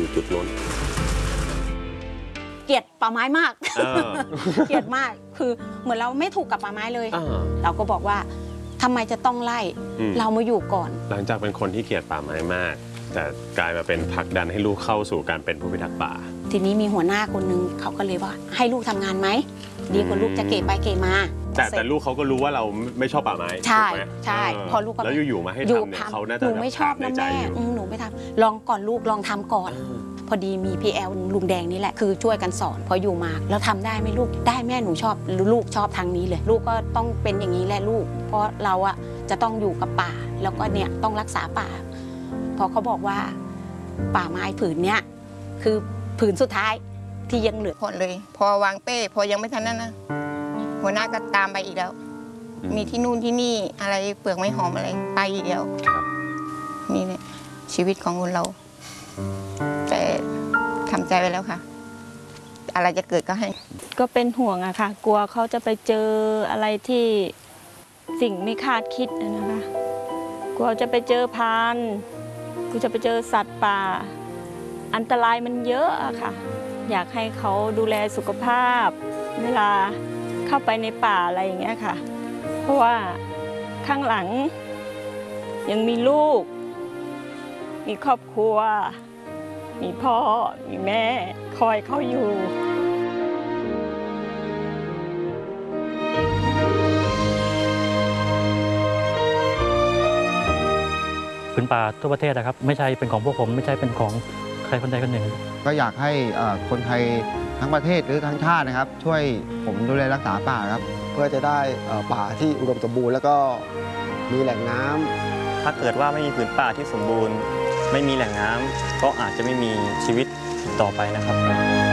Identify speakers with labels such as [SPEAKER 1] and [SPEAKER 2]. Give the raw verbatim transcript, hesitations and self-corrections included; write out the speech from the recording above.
[SPEAKER 1] จุดนู้น
[SPEAKER 2] เกลียดป่าไม้มากเกลียดมากคือเหมือนเราไม่ถูกกับป่าไม้เลยเราก็บอกว่าทำไมจะต้องไล่เรามาอยู่ก่อน
[SPEAKER 1] หลังจากเป็นคนที่เกลียดป่าไม้มากแต่กลายมาเป็นผลักดันให้ลูกเข้าสู่การเป็นผู้พิทักษ์ป่า
[SPEAKER 2] ทีนี้มีหัวหน้าคนนึงเขาก็เลยว่าให้ลูกทำงานไหมดีกว่าลูกจะเกะไปเกะมา
[SPEAKER 1] แต่แต่ลูกเขาก็รู้ว่าเราไม่ชอบป่าไม้
[SPEAKER 2] ใช่ใช่พอลูกก็
[SPEAKER 1] แล้วอยู่ๆมาให้ทำเนี่ยเขาน่าจะ
[SPEAKER 2] หนูไม่ชอบนะแม่หนูไม่ทำลองก่อนลูกลองทำก่อนพอดีมีพีแอลลุงแดงนี่แหละคือช่วยกันสอนพออยู่มาแล้วทำได้ไหมลูกได้แม่หนูชอบลูกชอบทางนี้เลยลูกก็ต้องเป็นอย่างนี้แหละลูกเพราะเราอะจะต้องอยู่กับป่าแล้วก็เนี่ยต้องรักษาป่าพอเขาบอกว่าป่าไม้ผืนเนี้ยคือผืนสุดท้ายที่ยังเหลือ
[SPEAKER 3] หมดเลยพอวางเป้พอยังไม่ทันนั้นนะหัวหน้าก็ตามไปอีกแล้วมีที่นู่นที่นี่อะไรเปลือกไม้หอมอะไรไปอีกแล้วนี่เนี่ยชีวิตของคนเราแต่ทำใจไว้แล้วค่ะอะไรจะเกิดก็ให้
[SPEAKER 4] ก็เป็นห่วงอะค่ะกลัวเขาจะไปเจออะไรที่สิ่งไม่คาดคิดนะคะกลัวจะไปเจอพรานกลัวจะไปเจอสัตว์ป่าอันตรายมันเยอะอะค่ะอยากให้เขาดูแลสุขภาพเวลาเข้าไปในป่าอะไรอย่างเงี้ยค่ะเพราะว่าข้างหลังยังมีลูกมีครอบครัวมีพ่อมีแม่คอยเขาอยู่
[SPEAKER 5] ผืนป่าทั่วประเทศนะครับไม่ใช่เป็นของพวกผมไม่ใช่เป็นของใครคนใดคนหนึ่ง
[SPEAKER 6] ก็อยากให้คนไทยทั้งประเทศหรือทั้งชาตินะครับช่วยผมดูแลรักษาป่าครับ
[SPEAKER 7] เพื่อจะได้ป่าที่อุดมสมบูรณ์แล้วก็มีแหล่งน้ำ
[SPEAKER 8] ถ้าเกิดว่าไม่มีผืนป่าที่สมบูรณ์ไม่มีแหล่งน้ำก็อาจจะไม่มีชีวิตต่อไปนะครับ